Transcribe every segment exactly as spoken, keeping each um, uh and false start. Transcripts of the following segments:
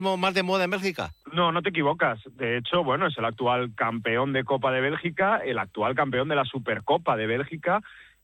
más de moda en Bélgica? No, no te equivocas. De hecho, bueno, es el actual campeón de Copa de Bélgica, el actual campeón de la Supercopa de Bélgica,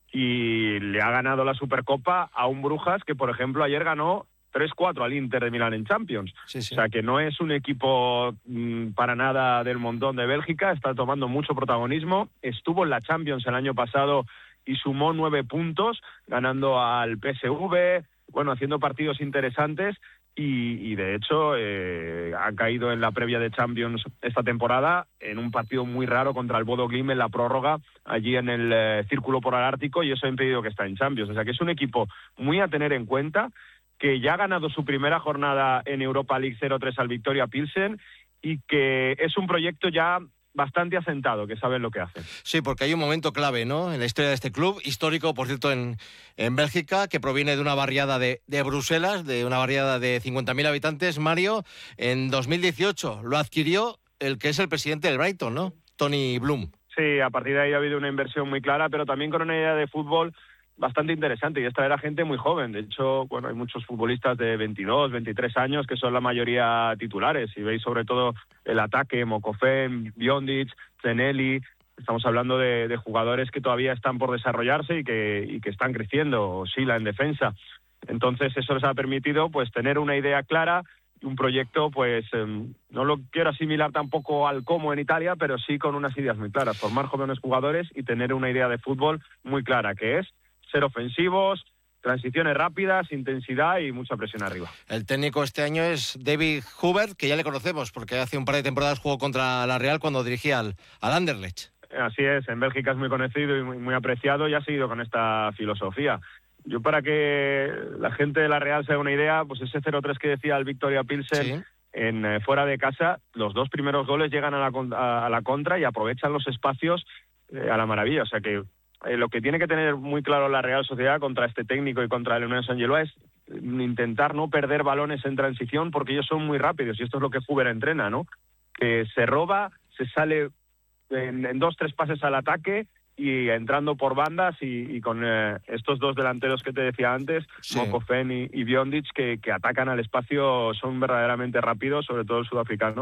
y le ha ganado la Supercopa a un Brujas que, por ejemplo, ayer ganó tres cuatro al Inter de Milán en Champions. Sí, sí. O sea, que no es un equipo mmm, para nada del montón de Bélgica, está tomando mucho protagonismo. Estuvo en la Champions el año pasado y sumó nueve puntos, ganando al P S V, bueno, haciendo partidos interesantes. Y, y de hecho eh, ha caído en la previa de Champions esta temporada en un partido muy raro contra el Bodo Glimt en la prórroga, allí en el eh, Círculo Polar Ártico, y eso ha impedido que está en Champions. O sea que es un equipo muy a tener en cuenta, que ya ha ganado su primera jornada en Europa League cero tres al Victoria Pilsen, y que es un proyecto ya bastante asentado, que saben lo que hacen. Sí, porque hay un momento clave, ¿no?, en la historia de este club, histórico, por cierto, en, en Bélgica, que proviene de una barriada de, de Bruselas, de una barriada de cincuenta mil habitantes. Mario, en dos mil dieciocho lo adquirió el que es el presidente del Brighton, ¿no?, Tony Bloom. Sí, a partir de ahí ha habido una inversión muy clara, pero también con una idea de fútbol bastante interesante, y es traer a gente muy joven. De hecho, bueno, hay muchos futbolistas de veintidós, veintitrés años que son la mayoría titulares. Si veis sobre todo el ataque, Mokofen, Biondic, Zeneli, estamos hablando de, de jugadores que todavía están por desarrollarse y que, y que están creciendo, Sila en defensa. Entonces eso les ha permitido pues tener una idea clara, un proyecto, pues eh, no lo quiero asimilar tampoco al Como en Italia, pero sí con unas ideas muy claras, formar jóvenes jugadores y tener una idea de fútbol muy clara, que es ser ofensivos, transiciones rápidas, intensidad y mucha presión arriba. El técnico este año es David Hubert, que ya le conocemos porque hace un par de temporadas jugó contra la Real cuando dirigía al, al Anderlecht. Así es, en Bélgica es muy conocido y muy, muy apreciado, y ha seguido con esta filosofía. Yo, para que la gente de la Real se haga una idea, pues ese cero tres que decía el Victoria Pilsen, sí, en eh, fuera de casa, los dos primeros goles llegan a la, a, a la contra y aprovechan los espacios eh, a la maravilla. O sea que Eh, lo que tiene que tener muy claro la Real Sociedad contra este técnico y contra el Unión Saint-Gilloise es intentar no perder balones en transición, porque ellos son muy rápidos, y esto es lo que Hubert entrena, ¿no? Que se roba, se sale en, en dos, tres pases al ataque y entrando por bandas, y, y con eh, estos dos delanteros que te decía antes, sí, Mokofen y, y Biondic, que, que atacan al espacio, son verdaderamente rápidos, sobre todo el sudafricano.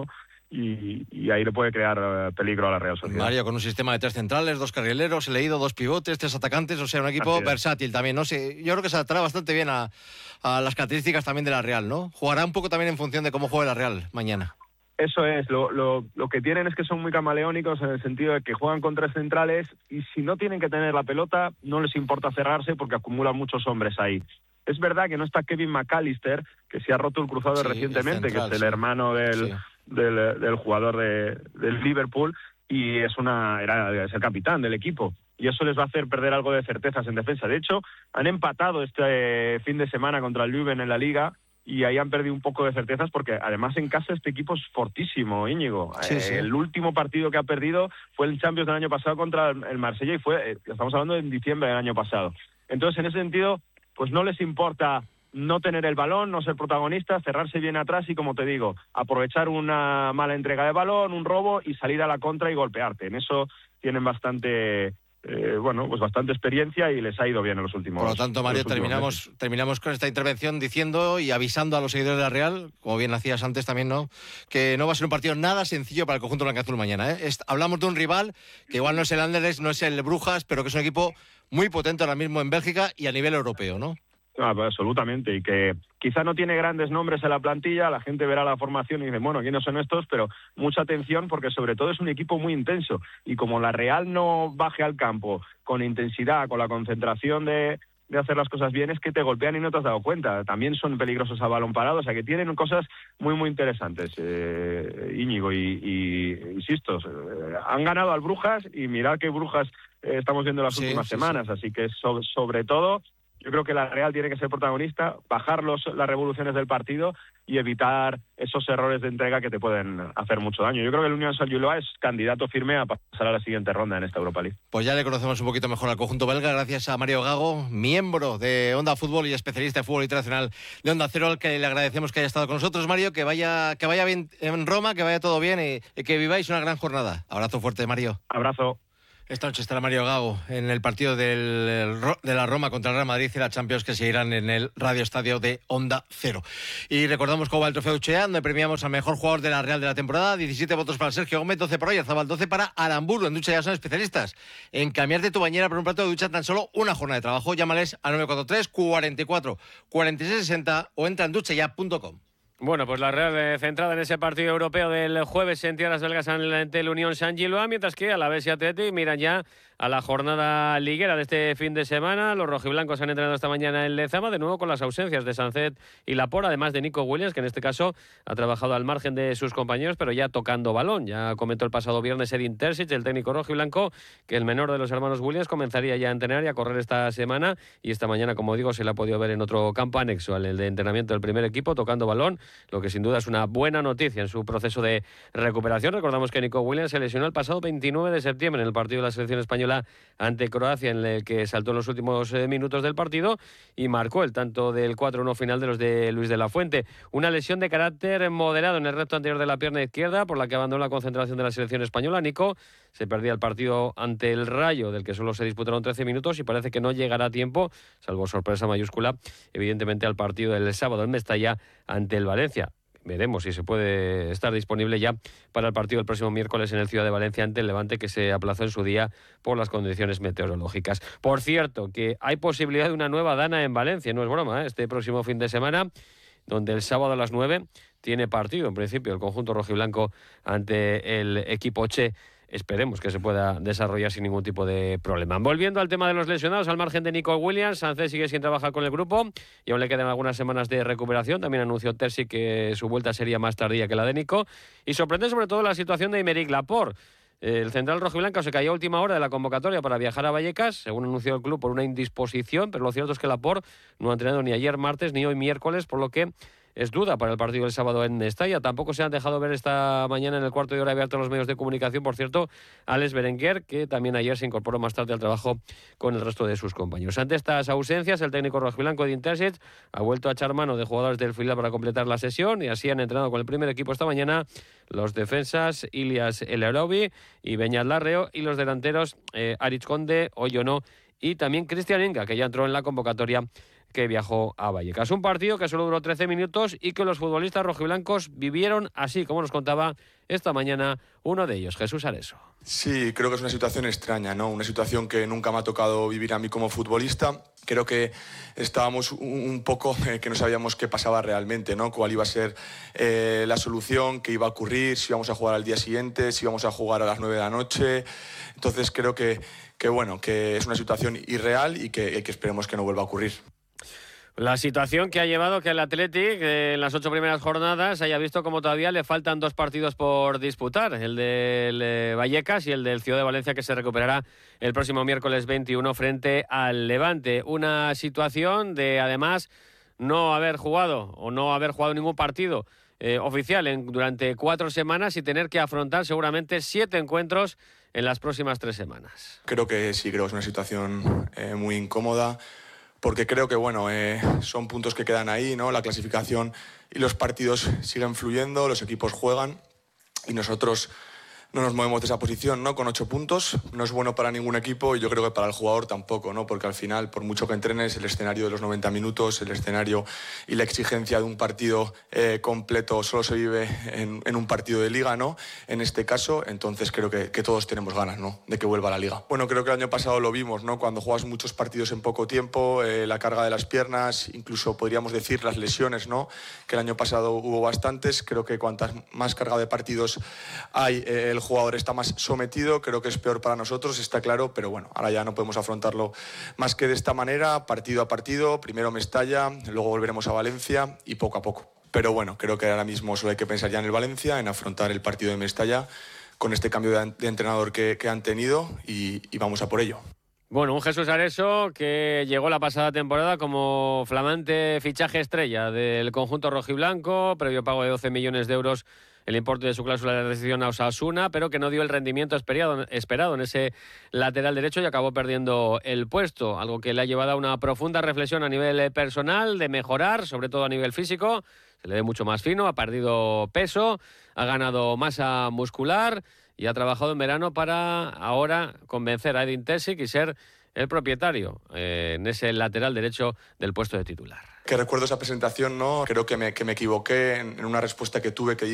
Y, y ahí le puede crear uh, peligro a la Real Sociedad. Mario, con un sistema de tres centrales, dos carrileros, he leído, dos pivotes, tres atacantes, o sea, un equipo versátil también, ¿no? Sí, yo creo que se adaptará bastante bien a, a las características también de la Real, ¿no? Jugará un poco también en función de cómo juegue la Real mañana. Eso es, lo, lo, lo que tienen es que son muy camaleónicos, en el sentido de que juegan con tres centrales, y si no tienen que tener la pelota, no les importa cerrarse porque acumulan muchos hombres ahí. Es verdad que no está Kevin McAllister, que se ha roto el cruzado sí, recientemente, el central, que es el sí. hermano del... Sí. Del, del jugador de, del Liverpool, y es una era es el capitán del equipo, y eso les va a hacer perder algo de certezas en defensa. De hecho, han empatado este fin de semana contra el Leuven en la Liga, y ahí han perdido un poco de certezas, porque además en casa este equipo es fortísimo, Íñigo. Sí, sí. El último partido que ha perdido fue el Champions del año pasado contra el Marsella, y fue, estamos hablando en diciembre del año pasado. Entonces, en ese sentido, pues no les importa no tener el balón, no ser protagonistas, cerrarse bien atrás y, como te digo, aprovechar una mala entrega de balón, un robo, y salir a la contra y golpearte. En eso tienen bastante, eh, bueno, pues bastante experiencia, y les ha ido bien en los últimos. Por lo tanto, Mario, terminamos terminamos con esta intervención diciendo y avisando a los seguidores de la Real, como bien hacías antes también, ¿no?, que no va a ser un partido nada sencillo para el conjunto blanquiazul mañana, ¿eh? Es, hablamos de un rival que igual no es el Anderlecht, no es el Brujas, pero que es un equipo muy potente ahora mismo en Bélgica y a nivel europeo, ¿no? Ah, pues absolutamente, y que quizá no tiene grandes nombres en la plantilla, la gente verá la formación y dice, bueno, ¿quiénes son estos? Pero mucha atención, porque sobre todo es un equipo muy intenso, y como la Real no baje al campo con intensidad, con la concentración de, de hacer las cosas bien, es que te golpean y no te has dado cuenta. También son peligrosos a balón parado, o sea que tienen cosas muy muy interesantes, eh, Íñigo, y, y insisto, eh, han ganado al Brujas, y mirad qué Brujas eh, estamos viendo las sí, últimas sí, semanas, sí. Así que so, sobre todo yo creo que la Real tiene que ser protagonista, bajar los, las revoluciones del partido y evitar esos errores de entrega que te pueden hacer mucho daño. Yo creo que el Unión Saint-Gilloise es candidato firme a pasar a la siguiente ronda en esta Europa League. Pues ya le conocemos un poquito mejor al conjunto belga, gracias a Mario Gago, miembro de Onda Fútbol y especialista de fútbol internacional de Onda Cero, al que le agradecemos que haya estado con nosotros. Mario, que vaya, que vaya bien en Roma, que vaya todo bien, y, y que viváis una gran jornada. Abrazo fuerte, Mario. Abrazo. Esta noche estará Mario Gago en el partido del, de la Roma contra el Real Madrid y la Champions, que se irán en el Radio Estadio de Onda Cero. Y recordamos cómo va el trofeo Uchea, donde premiamos al mejor jugador de la Real de la temporada. diecisiete votos para Sergio Gómez, doce para Oyarzabal, doce para Aramburu. En ducha ya son especialistas en cambiarte tu bañera por un plato de ducha tan solo una jornada de trabajo. Llámales al nueve cuatro tres, cuarenta y cuatro, cuarenta y seis sesenta o entra en duchaya punto com. Bueno, pues la Real eh, centrada en ese partido europeo del jueves en tierras belgas ante el Unión Saint-Gilloise, mientras que Alavés y Athletic miran ya a la jornada liguera de este fin de semana. Los rojiblancos han entrenado esta mañana en Lezama, de nuevo con las ausencias de Sancet y Laporte, además de Nico Williams, que en este caso ha trabajado al margen de sus compañeros, pero ya tocando balón. Ya comentó el pasado viernes Edin Terzic, el técnico rojiblanco, que el menor de los hermanos Williams comenzaría ya a entrenar y a correr esta semana, y esta mañana, como digo, se le ha podido ver en otro campo anexo al el de entrenamiento del primer equipo, tocando balón, lo que sin duda es una buena noticia en su proceso de recuperación. Recordamos que Nico Williams se lesionó el pasado veintinueve de septiembre en el partido de la selección española ante Croacia, en el que saltó en los últimos eh, minutos del partido y marcó el tanto del cuatro uno final de los de Luis de la Fuente. Una lesión de carácter moderado en el recto anterior de la pierna izquierda, por la que abandonó la concentración de la selección española. Nico se perdía el partido ante el Rayo, del que solo se disputaron trece minutos, y parece que no llegará a tiempo, salvo sorpresa mayúscula, evidentemente al partido del sábado en Mestalla ante el Valencia. Veremos si se puede estar disponible ya para el partido el próximo miércoles en el Ciudad de Valencia ante el Levante, que se aplazó en su día por las condiciones meteorológicas. Por cierto, que hay posibilidad de una nueva dana en Valencia, no es broma, ¿eh? Este próximo fin de semana, donde el sábado a las nueve tiene partido, en principio, el conjunto rojiblanco ante el equipo Che. Esperemos que se pueda desarrollar sin ningún tipo de problema. Volviendo al tema de los lesionados, al margen de Nico Williams, Sancet sigue sin trabajar con el grupo y aún le quedan algunas semanas de recuperación. También anunció Terzic que su vuelta sería más tardía que la de Nico. Y sorprende sobre todo la situación de Aymeric Laporte. El central rojiblanco se cayó a última hora de la convocatoria para viajar a Vallecas, según anunció el club, por una indisposición, pero lo cierto es que Laporte no ha entrenado ni ayer martes ni hoy miércoles, por lo que es duda para el partido del sábado en Mestalla. Tampoco se han dejado ver esta mañana en el cuarto de hora abierto a los medios de comunicación, por cierto, Alex Berenguer, que también ayer se incorporó más tarde al trabajo con el resto de sus compañeros. Ante estas ausencias, el técnico rojiblanco Edin Terzic ha vuelto a echar mano de jugadores del filial para completar la sesión, y así han entrenado con el primer equipo esta mañana los defensas Ilias El Arobi y Beñat Larreo, y los delanteros eh, Aritz Conde, Oyono y también Cristian Enga, que ya entró en la convocatoria que viajó a Vallecas. Un partido que solo duró trece minutos y que los futbolistas rojiblancos vivieron así, como nos contaba esta mañana uno de ellos, Jesús Areso. Sí, creo que es una situación extraña, ¿no? Una situación que nunca me ha tocado vivir a mí como futbolista. Creo que estábamos un poco eh, que no sabíamos qué pasaba realmente, ¿no? Cuál iba a ser eh, la solución, qué iba a ocurrir, si íbamos a jugar al día siguiente, si íbamos a jugar a las nueve de la noche. Entonces creo que, que, bueno, que es una situación irreal y que, que esperemos que no vuelva a ocurrir. La situación que ha llevado que el Athletic eh, en las ocho primeras jornadas haya visto como todavía le faltan dos partidos por disputar, el del eh, Vallecas y el del Ciudad de Valencia, que se recuperará el próximo miércoles veintiuno frente al Levante. Una situación de, además, no haber jugado o no haber jugado ningún partido eh, oficial en, durante cuatro semanas y tener que afrontar seguramente siete encuentros en las próximas tres semanas. Creo que sí, creo que es una situación eh, muy incómoda, porque creo que bueno, eh, son puntos que quedan ahí, ¿no? La clasificación y los partidos siguen fluyendo, los equipos juegan y nosotros no nos movemos de esa posición, ¿no? Con ocho puntos, no es bueno para ningún equipo y yo creo que para el jugador tampoco, ¿no? Porque al final, por mucho que entrenes, el escenario de los noventa minutos, el escenario y la exigencia de un partido eh, completo solo se vive en, en un partido de liga, ¿no? En este caso, entonces creo que, que todos tenemos ganas, ¿no? De que vuelva a la liga. Bueno, creo que el año pasado lo vimos, ¿no? Cuando juegas muchos partidos en poco tiempo, eh, la carga de las piernas, incluso podríamos decir las lesiones, ¿no? Que el año pasado hubo bastantes. Creo que cuantas más carga de partidos hay, eh, el jugador está más sometido. Creo que es peor para nosotros, está claro, pero bueno, ahora ya no podemos afrontarlo más que de esta manera, partido a partido. Primero Mestalla, luego volveremos a Valencia y poco a poco. Pero bueno, creo que ahora mismo solo hay que pensar ya en el Valencia, en afrontar el partido de Mestalla con este cambio de, de entrenador que, que han tenido y, y vamos a por ello. Bueno, un Jesús Areso que llegó la pasada temporada como flamante fichaje estrella del conjunto rojiblanco, previo pago de doce millones de euros el importe de su cláusula de rescisión a Osasuna, pero que no dio el rendimiento esperado, esperado en ese lateral derecho y acabó perdiendo el puesto, algo que le ha llevado a una profunda reflexión a nivel personal, de mejorar, sobre todo a nivel físico. Se le ve mucho más fino, ha perdido peso, ha ganado masa muscular y ha trabajado en verano para ahora convencer a Edin Terzic y ser el propietario eh, en ese lateral derecho del puesto de titular. Que recuerdo esa presentación, ¿no? Creo que me, que me equivoqué en, en una respuesta que tuve que